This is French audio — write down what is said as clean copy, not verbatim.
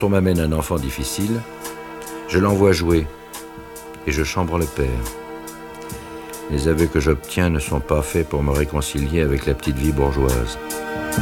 On m'amène un enfant difficile, je l'envoie jouer et je chambre le père. Les aveux que j'obtiens ne sont pas faits pour me réconcilier avec la petite vie bourgeoise.